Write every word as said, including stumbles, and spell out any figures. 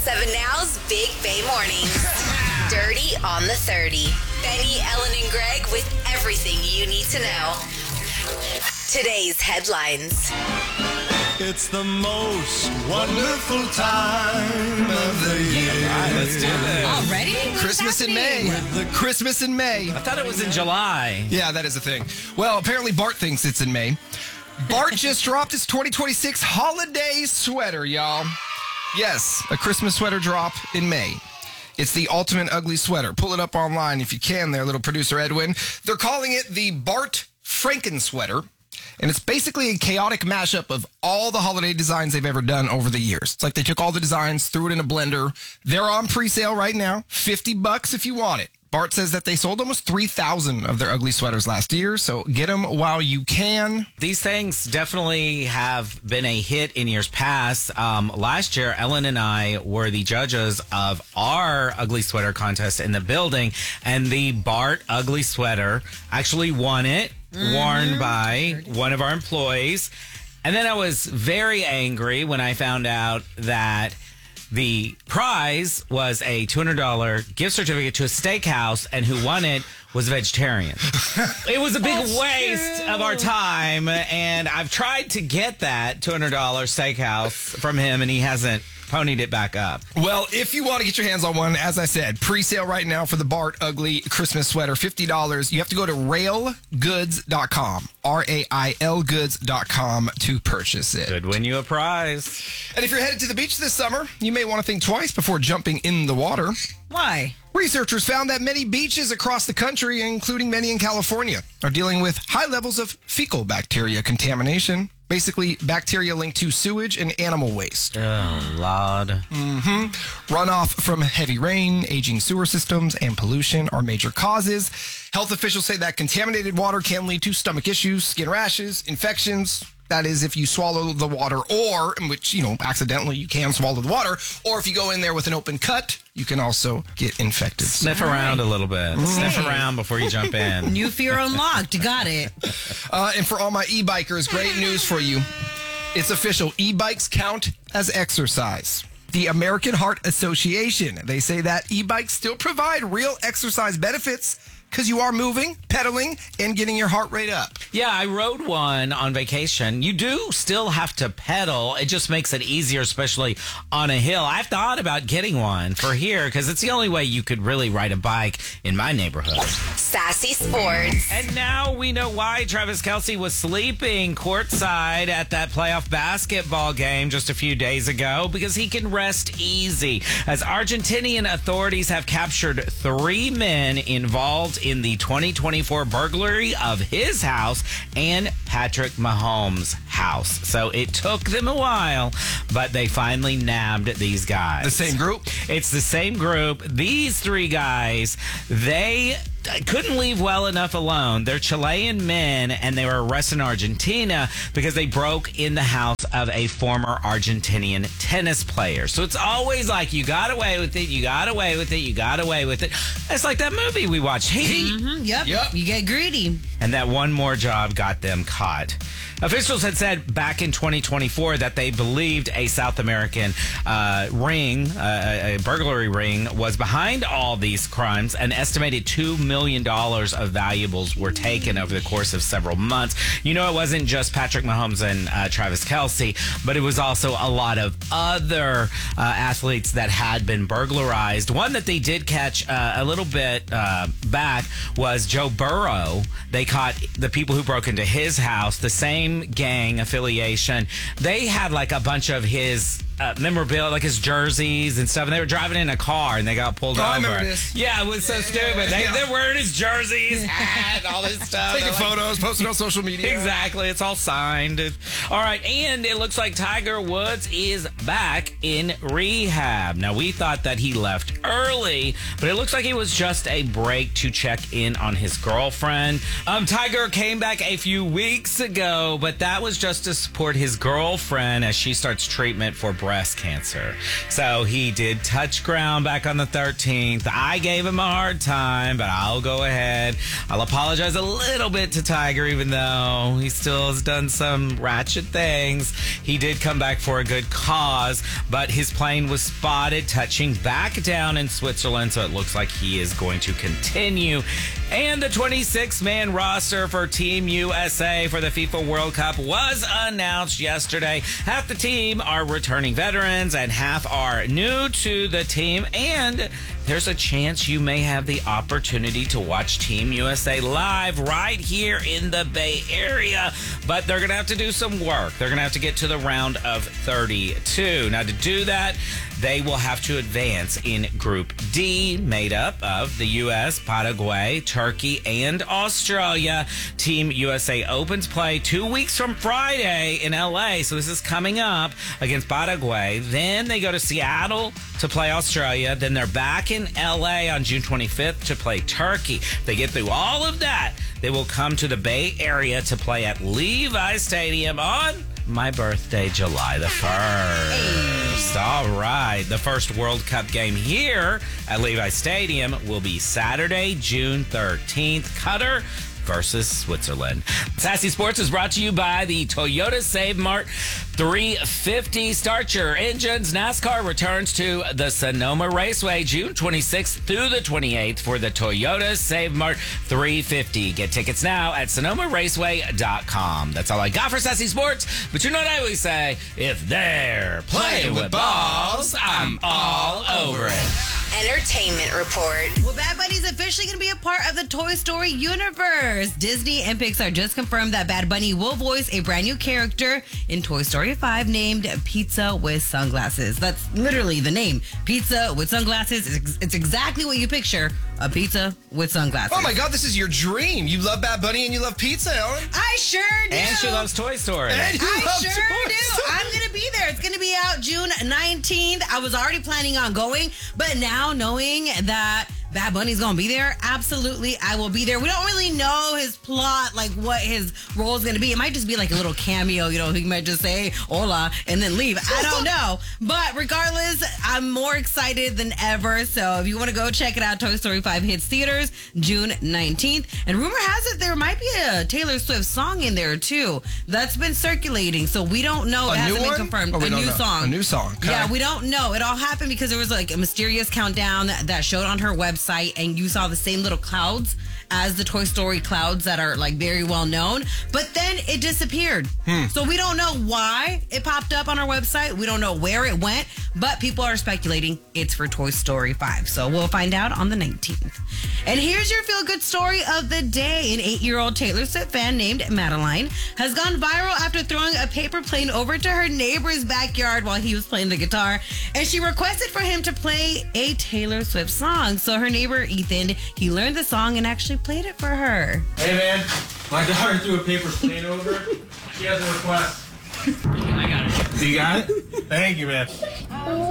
seven Now's Big Bay Mornings. Dirty on the thirty. Benny, Ellen, and Greg with everything you need to know. Today's headlines. It's the most wonderful time of the year. All right, let's do this. Already? What's Christmas in happening? May. The Christmas in May. I thought it was in July. Yeah, that is a thing. Well, apparently Bart thinks it's in May. Bart just dropped his twenty twenty-six holiday sweater, y'all. Yes, a Christmas sweater drop in May. It's the ultimate ugly sweater. Pull it up online if you can there, little producer Edwin. They're calling it the Bart Franken sweater. And it's basically a chaotic mashup of all the holiday designs they've ever done over the years. It's like they took all the designs, threw it in a blender. They're on pre-sale right now. fifty bucks if you want it. Bart says that they sold almost three thousand of their ugly sweaters last year, so get them while you can. These things definitely have been a hit in years past. Um, last year, Ellen and I were the judges of our ugly sweater contest in the building, and the Bart ugly sweater actually won it, mm-hmm. worn by one of our employees. And then I was very angry when I found out that the prize was a two hundred dollars gift certificate to a steakhouse, and who won it was a vegetarian. It was a big That's waste true. of our time, and I've tried to get that two hundred dollars steakhouse from him, and he hasn't ponied it back up. Well, if you want to get your hands on one, as I said, pre-sale right now for the Bart Ugly Christmas sweater, fifty dollars. You have to go to rail goods dot com, R A I L goods dot com to purchase it. Could win you a prize. And if you're headed to the beach this summer, you may want to think twice before jumping in the water. Why? Researchers found that many beaches across the country, including many in California, are dealing with high levels of fecal bacteria contamination. Basically, bacteria linked to sewage and animal waste. Oh, Lord. Mm-hmm. Runoff from heavy rain, aging sewer systems, and pollution are major causes. Health officials say that contaminated water can lead to stomach issues, skin rashes, infections. That is, if you swallow the water, or, in which, you know, accidentally you can swallow the water, or if you go in there with an open cut, you can also get infected. Sniff around a little bit. Mm. Sniff around before you jump in. New fear unlocked. Got it. Uh, and for all my e-bikers, great news for you. It's official. E-bikes count as exercise. The American Heart Association, they say that e-bikes still provide real exercise benefits because you are moving, pedaling, and getting your heart rate up. Yeah, I rode one on vacation. You do still have to pedal. It just makes it easier, especially on a hill. I've thought about getting one for here because it's the only way you could really ride a bike in my neighborhood. Sassy Sports. And now we know why Travis Kelce was sleeping courtside at that playoff basketball game just a few days ago, because he can rest easy, as Argentinian authorities have captured three men involved in the twenty twenty-four burglary of his house and Patrick Mahomes' house. So it took them a while, but they finally nabbed these guys. The same group? It's the same group. These three guys, they couldn't leave well enough alone. They're Chilean men, and they were arrested in Argentina because they broke in the house of a former Argentinian tennis player. So it's always like, you got away with it, you got away with it, you got away with it. It's like that movie we watched, Heat. Mm-hmm, yep. Yep. You get greedy. And that one more job got them caught. Officials had said back in twenty twenty-four that they believed a South American uh, ring, uh, a burglary ring, was behind all these crimes. An estimated two million dollars of valuables were taken over the course of several months. You know, it wasn't just Patrick Mahomes and uh, Travis Kelce, but it was also a lot of other uh, athletes that had been burglarized. One that they did catch uh, a little bit uh, back was Joe Burrow. They caught the people who broke into his house, the same gang affiliation. They had like a bunch of his uh, memorabilia, like his jerseys and stuff, and they were driving in a car and they got pulled oh, over. I remember this. Yeah, it was so yeah, stupid. Yeah, they, yeah. They're wearing his jerseys, hat, all this stuff. Taking They're like, photos, posting on social media. Exactly. It's all signed. All right. And it looks like Tiger Woods is back in rehab. Now, we thought that he left early, but it looks like it was just a break to check in on his girlfriend. Um, Tiger came back a few weeks ago, but that was just to support his girlfriend as she starts treatment for breast breast cancer. So he did touch ground back on the thirteenth. I gave him a hard time, but I'll go ahead. I'll apologize a little bit to Tiger, even though he still has done some ratchet things. He did come back for a good cause, but his plane was spotted touching back down in Switzerland, so it looks like he is going to continue. And the twenty-six man roster for Team U S A for the FIFA World Cup was announced yesterday. Half the team are returning veterans and half are new to the team. And there's a chance you may have the opportunity to watch Team U S A live right here in the Bay Area. But they're going to have to do some work. They're going to have to get to the round of thirty-two. Now, to do that, they will have to advance in Group D, made up of the U S, Paraguay, Turkey, and Australia. Team U S A opens play two weeks from Friday in L A, so this is coming up against Paraguay. Then they go to Seattle to play Australia. Then they're back in L A on June twenty-fifth to play Turkey. If they get through all of that, they will come to the Bay Area to play at Levi Stadium on my birthday, July the first. All right. The first World Cup game here at Levi Stadium will be Saturday, June thirteenth. Qatar versus Switzerland. Sassy Sports is brought to you by the Toyota Save Mart three fifty. Start your engines. NASCAR returns to the Sonoma Raceway June twenty-sixth through the twenty-eighth for the Toyota Save Mart three fifty. Get tickets now at sonoma raceway dot com. That's all I got for Sassy Sports. But you know what I always say? If they're playing with balls, I'm all over it. Entertainment Report. Well, Bad Bunny is officially going to be a part of the Toy Story universe. Disney and Pixar just confirmed that Bad Bunny will voice a brand new character in Toy Story five named Pizza with Sunglasses. That's literally the name. Pizza with Sunglasses. It's, it's exactly what you picture, a pizza with sunglasses. Oh my God, this is your dream. You love Bad Bunny and you love pizza, Ellen. I sure do. And she loves Toy Story. And you I love sure Toy do. Story. I'm going to be there. It's going to be out June nineteenth. I was already planning on going, but now knowing that Bad Bunny's gonna be there, absolutely, I will be there. We don't really know his plot, like what his role is gonna be. It might just be like a little cameo, you know, he might just say hola and then leave. I don't know. But regardless, I'm more excited than ever. So if you want to go check it out, Toy Story five hits theaters June nineteenth. And rumor has it there might be a Taylor Swift song in there too. That's been circulating. So we don't know. A It new hasn't been one? confirmed. Oh, we a don't new know. song. A new song. Okay. Yeah, we don't know. It all happened because there was like a mysterious countdown that, that showed on her website, and you saw the same little clouds as the Toy Story clouds that are like very well known, but then it disappeared. Hmm. So we don't know why it popped up on our website. We don't know where it went, but people are speculating it's for Toy Story five. So we'll find out on the nineteenth. And here's your feel-good story of the day. An eight-year-old Taylor Swift fan named Madeline has gone viral after throwing a paper plane over to her neighbor's backyard while he was playing the guitar, and she requested for him to play a Taylor Swift song. So her neighbor Ethan, he learned the song and actually played it for her. Hey man, my daughter threw a paper plane over. She has a request. I got it. You got it? Thank you, man.